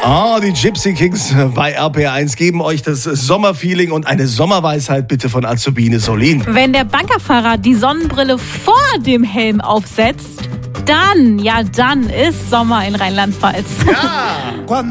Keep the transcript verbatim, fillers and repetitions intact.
Oh, die Gypsy Kings bei R P R eins geben euch das Sommerfeeling und eine Sommerweisheit bitte von Azubine Solin. Wenn der Baggerfahrer die Sonnenbrille vor dem Helm aufsetzt, dann, ja dann ist Sommer in Rheinland-Pfalz. Ja!